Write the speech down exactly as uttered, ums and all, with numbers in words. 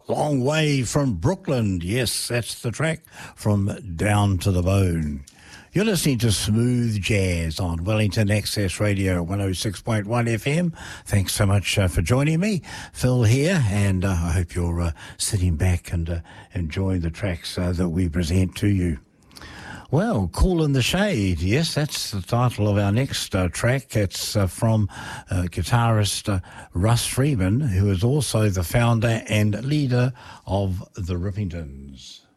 Long Way from Brooklyn. Yes, that's the track from Down to the Bone. You're listening to Smooth Jazz on Wellington Access Radio one oh six point one F M. Thanks so much uh, for joining me. Phil here, and uh, I hope you're uh, sitting back and uh, enjoying the tracks uh, that we present to you. Well, Cool in the Shade. Yes, that's the title of our next uh, track. It's uh, from uh, guitarist uh, Russ Freeman, who is also the founder and leader of the Rippingtons.